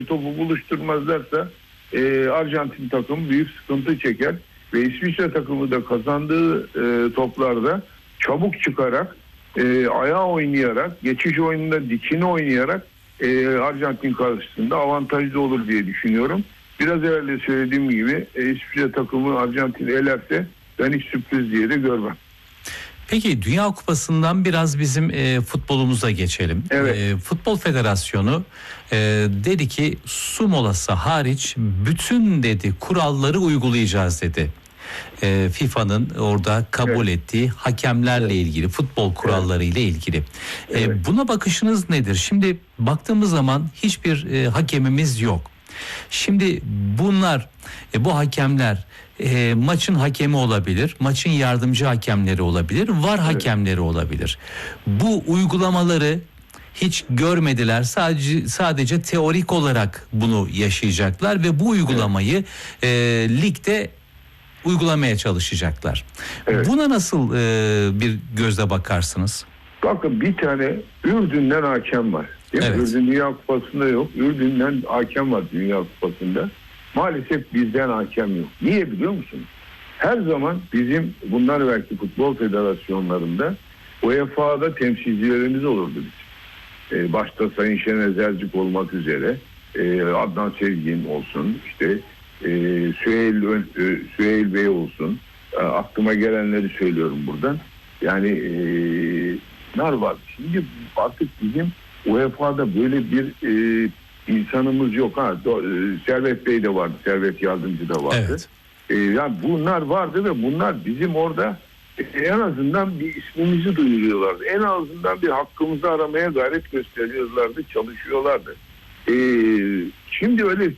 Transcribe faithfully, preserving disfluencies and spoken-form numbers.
topu buluşturmazlarsa e, Arjantin takımı büyük sıkıntı çeker ve İsviçre takımı da kazandığı e, toplarda çabuk çıkarak, e, ayağa oynayarak, geçiş oyununda dikine oynayarak e, Arjantin karşısında avantajlı olur diye düşünüyorum. Biraz evvel de söylediğim gibi e, İsviçre takımı Arjantin'i elerse ben hiç sürpriz diye de görmem. Peki Dünya Kupası'ndan biraz bizim e, futbolumuza geçelim. Evet. E, Futbol Federasyonu e, dedi ki su molası hariç bütün dedi kuralları uygulayacağız dedi. E, FIFA'nın orada kabul evet. ettiği hakemlerle evet. ilgili, futbol kuralları ile evet. ilgili. E, evet. Buna bakışınız nedir? Şimdi baktığımız zaman hiçbir e, hakemimiz yok. Şimdi bunlar, e, bu hakemler e, maçın hakemi olabilir, maçın yardımcı hakemleri olabilir, var evet. hakemleri olabilir. Bu uygulamaları hiç görmediler. Sadece sadece teorik olarak bunu yaşayacaklar ve bu uygulamayı evet. e, ligde uygulamaya çalışacaklar. Evet. Buna nasıl e, bir gözle bakarsınız? Bakın, bir tane Ürdün'den hakem var. Değil mi? Evet. Ürdün Dünya Kupası'nda yok. Ürdün'den hakem var Dünya Kupası'nda. Maalesef bizden hakem yok. Niye biliyor musunuz? Her zaman bizim bunlar belki futbol federasyonlarında U E F A'da temsilcilerimiz olurdu bizim. Ee, başta Sayın Şener Zercik olmak üzere e, Adnan Sevgin olsun, işte e, Süheyl, e, Süheyl Bey olsun. E, aklıma gelenleri söylüyorum buradan. Yani e, nar var. Şimdi artık bizim U E F A'da böyle bir e, insanımız yok. Ha, do, e, Servet Bey de vardı. Servet Yardımcı da vardı. Evet. E, yani bunlar vardı ve bunlar bizim orada e, en azından bir ismimizi duyuruyorlardı. En azından bir hakkımızı aramaya gayret gösteriyorlardı, çalışıyorlardı. E, şimdi öyle